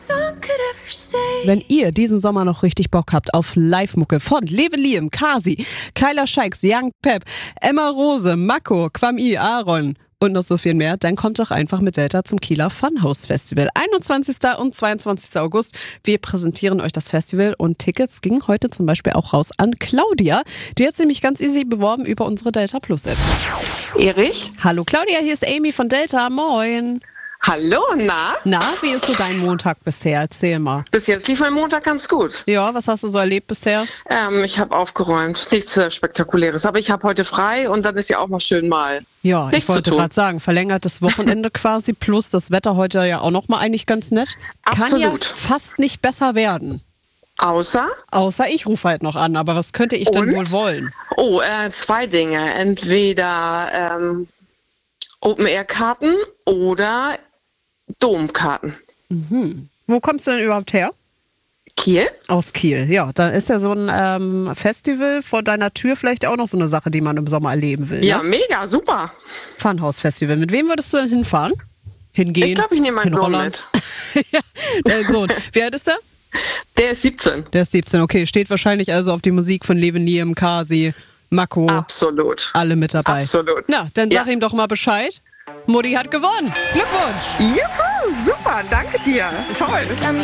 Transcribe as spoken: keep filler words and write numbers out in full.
Wenn ihr diesen Sommer noch richtig Bock habt auf Live-Mucke von Leve Liam, Kasi, Kyla Scheiks, Young Pep, Emma Rose, Mako, Kwami, Aaron und noch so viel mehr, dann kommt doch einfach mit Delta zum Kieler Funhouse Festival. einundzwanzigsten und zweiundzwanzigsten August. Wir präsentieren euch das Festival und Tickets gingen heute zum Beispiel auch raus an Claudia. Die hat sich nämlich ganz easy beworben über unsere Delta Plus App. Erich? Hallo Claudia, hier ist Amy von Delta. Moin. Hallo, na? Na, wie ist so dein Montag bisher? Erzähl mal. Bis jetzt lief mein Montag ganz gut. Ja, was hast du so erlebt bisher? Ähm, ich habe aufgeräumt. Nichts äh, Spektakuläres. Aber ich habe heute frei und dann ist ja auch mal schön mal. Ja, nichts ich wollte gerade sagen, verlängertes Wochenende quasi plus das Wetter heute ja auch nochmal eigentlich ganz nett. Kann ja Absolut. fast nicht besser werden. Außer? Außer ich rufe halt noch an, aber was könnte ich denn Und? wohl wollen? Oh, äh, zwei Dinge. Entweder ähm, Open-Air-Karten oder Domkarten. Mhm. Wo kommst du denn überhaupt her? Kiel? Aus Kiel, ja. Da ist ja so ein ähm, Festival vor deiner Tür vielleicht auch noch so eine Sache, die man im Sommer erleben will. Ja, ne? mega, super. Funhouse-Festival. Mit wem würdest du denn hinfahren? Hingehen? Ich glaube, ich nehme meinen Sohn hinrollern? mit. Ja, dein Sohn. Wie alt ist der? Der ist siebzehn. Der ist siebzehn, okay. Steht wahrscheinlich also auf die Musik von Leve Liam, Kasi, Mako. Absolut. Alle mit dabei. Absolut. Na, dann sag Ja. ihm doch mal Bescheid. Mutti hat gewonnen. Glückwunsch. Juhu, super, danke dir. Toll.